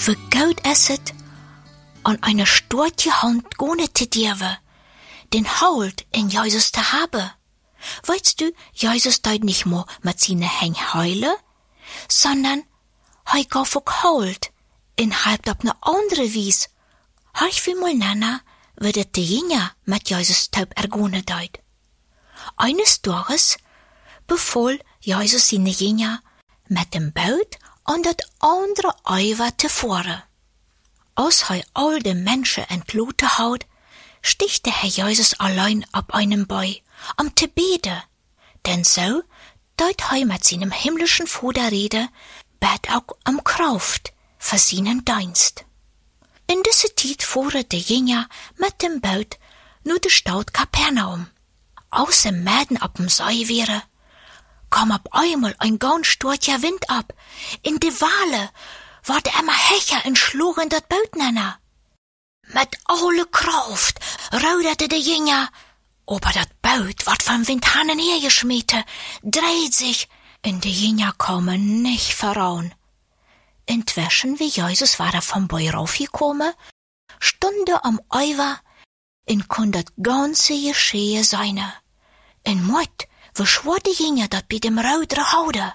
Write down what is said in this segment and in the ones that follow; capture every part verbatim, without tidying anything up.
wie gut ist es, an einer stortje Hand gone te diewe, den Halt in Jesus te haben. Weißt du, Jesus deut nicht mo mit seine Häng heule, sondern hei gauf auch Halt, in halb op ne andere Wies. Harch wie mal nana, wird de Jinja mit Jesus taub ergone deut. Eines Tages befohl Jesus seine Jinja mit dem Boot an dat andere Eiwer te fahren. Als hei all de Menschen entlote haut, stichte Herr Jesus allein ab einem Boi, am te bete. Denn so, deut hei mit seinem himmlischen Vater rede, bet auch am Kraft für seinen Dienst. In diese Zeit fuhren de Jünger mit dem Boot nur de Stadt Kapernaum. Außer Mäden ab dem See wäre, kam ab einmal ein ganz starker Wind ab. In de Wale war der immer hecher und schlug in dat Boot nenner. Mit alle Kraft rauderte de Jünger, aber dat Boot ward vom Wind hannen hergeschmiete, dreht sich, und de Jünger kommen nicht voran. Inzwischen, wie Jesus war er vom Boi raufgekommen, stunde am Eiwer, in kon dat ganze Geschehe seine. In Mott, wo schwor de Jünger dat bei dem Raudre haude.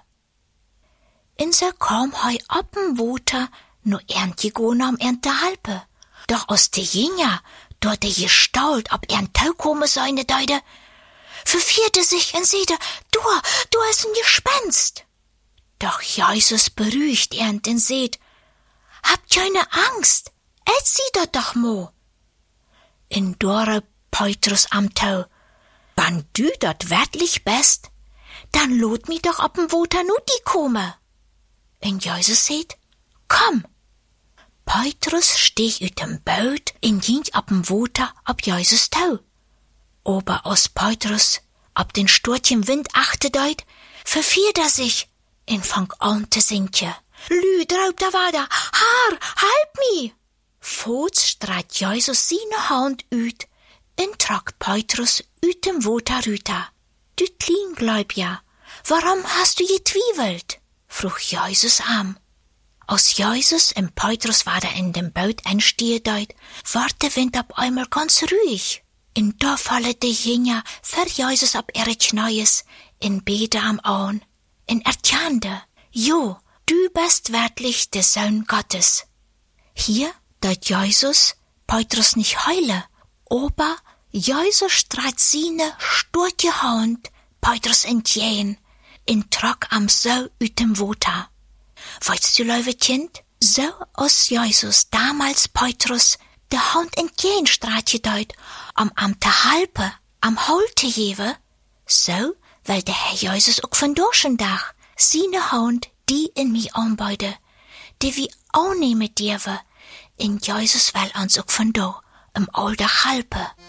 In se kam hei ab'm Water, no ernt gegangen am ernt der Halpe. Doch aus de Jünger, dort de Gestalt ab ernt Tau komme seine Deide, vervierte sich und seide, du, du ist ein Gespenst. Doch Jesus beruhigt ernt und seht, habt keine Angst, et sieht dat doch mo. In Dore Petrus am Tau, wann du dat wirklich bist, dann lot mi doch ab'm Water nu die komme. Und Jesus seht, komm. Petrus steh ut dem Boot in ging ab'm Water ab Jesus Tau. Aber aus Petrus ab den sturtchen Wind achte deut, verfiert er sich in fang an te sinken. Lü, draub da war da, Haar, halb mi! Voets streit Jesus seine Hand ut, en trak Petrus ut dem Water rüter. Du klein bleib ja, warum hast du getwiebelt? Fruch Jesus am. Als Jesus und Petrus waren in dem Boot einstehen deut, ward der Wind ab einmal ganz ruhig. In da falle de Jünger für Jesus ab erich Neues in Bede am Auen, in Ertjande, jo, du bist wirklich der Sohn Gottes. Hier deut Jesus Petrus nicht heile, aber Jesus streit seine sturke Hand Petrus entgehen, in Trock am so ut dem Water. Weißt du, liebe Kind, so aus Jesus damals Petrus der Hand entgehen streit gedeut, am am te halpe, am Holte jewe, so, weil der Herr Jesus auch von Dorschendach seine Hand, die in mi anbeide, die wie auch nehmen dürfe, in Jesus weil uns auch von do, im Oldach halpe.